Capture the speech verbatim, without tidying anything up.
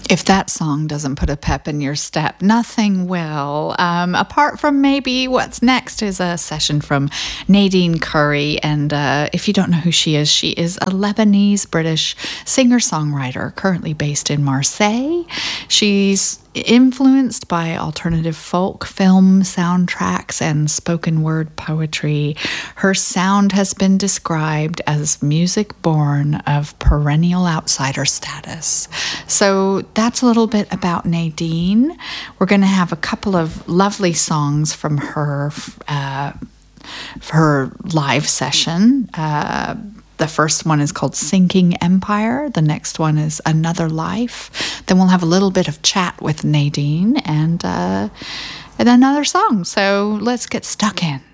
If that song doesn't put a pep in your step, nothing will. Um, apart from maybe what's next is a session from Nadine Curry. And uh, if you don't know who she is, she is a Lebanese-British singer-songwriter currently based in Marseille. She's influenced by alternative folk, film soundtracks, and spoken word poetry. Her sound has been described as music born of perennial outsider status. So that's a little bit about Nadine. We're going to have a couple of lovely songs from her uh, her live session. Uh, The first one is called Sinking Empire. The next one is Another Life. Then we'll have a little bit of chat with Nadine and, uh, and another song. So let's get stuck in.